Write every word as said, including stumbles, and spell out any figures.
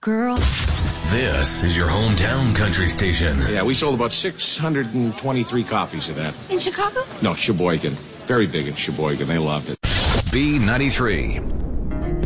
Girl. This is your hometown country station. Yeah, we sold about six hundred twenty-three copies of that. In Chicago? No, Sheboygan. Very big in Sheboygan. They loved it. B ninety-three.